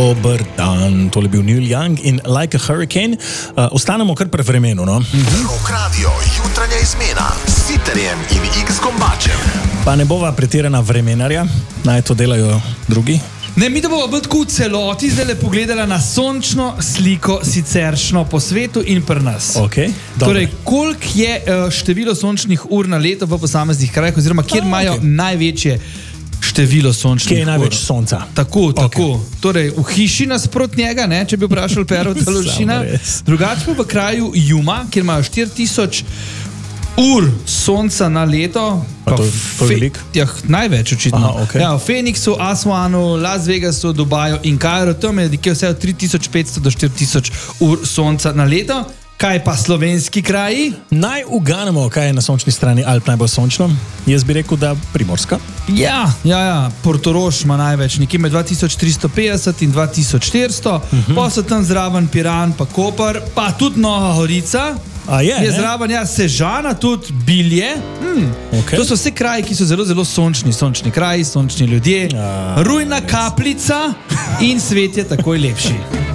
Dober dan, tole je bil Neil Young in Like a Hurricane. Ostanemo kar pri vremenu, no? Rock Radio, jutranja izmena s Siterjem in X-Kombačem. Pa ne bova pretirana vremenarja, naj to delajo drugi. Ne, mi da bomo bolj tako v celoti zdaj pogledala na sončno sliko siceršno po svetu in pri nas. Okay, torej, koliko je število sončnih ur na leto v posameznih krajih, oziroma kjer imajo največje število sončnih ur. Kje je največ sonca? Tako. Torej, v hiši nasprot njega, ne, če bi vprašal Pero Talošina. Drugače pa v kraju Juma, kjer imajo 4000 ur sonca na leto. To je veliko? Največ očitno. Aha, okay. V Phoenixu, Aswanu, Las Vegasu, Dubaju in Kairu, tam je nekje vse od 3500 do 4000 ur sonca na leto. Kaj pa slovenski kraji? Naj uganemo, kaj je na sončni strani Alp najbolj sončno. Jaz bi rekel, da Primorska. Ja. Portorož ima največ, nekje med 2350 in 2400. Pa so tam zraven Piran, pa Koper, pa tudi Nova Gorica. Je zraven, Sežana, tudi Bilje. Okay. To so vse kraji, ki so zelo, zelo sončni. Sončni kraji, sončni ljudje. Rujna Kaplica in svet je takoj lepši.